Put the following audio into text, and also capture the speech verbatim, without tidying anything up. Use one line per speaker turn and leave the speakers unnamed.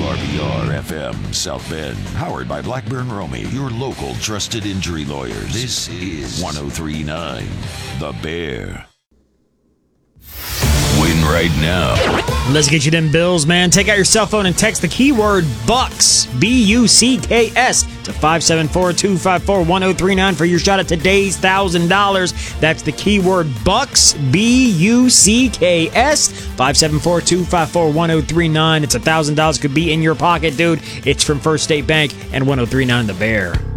R B R F M South Bend, powered by Blackburn Romy, your local trusted injury lawyers. This is one oh three point nine The Bear. Win right now.
Let's get you them bills, man. Take out your cell phone and text the keyword BUCKS, B U C K S, to five seven four, two five four, one oh three nine for your shot at today's one thousand dollars. That's the keyword BUCKS, B U C K S, five seven four, two five four, one oh three nine. It's one thousand dollars. Could be in your pocket, dude. It's from First State Bank and one oh three point nine The Bear.